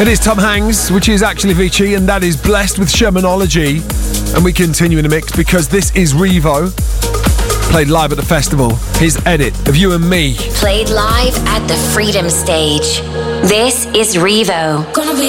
It is Tom Hanks, which is actually Vici, and that is Blessed with Shermanology. And we continue in the mix because this is Revo, played live at the festival. His edit of You and Me. Played live at the Freedom Stage. This is Revo. Gonna be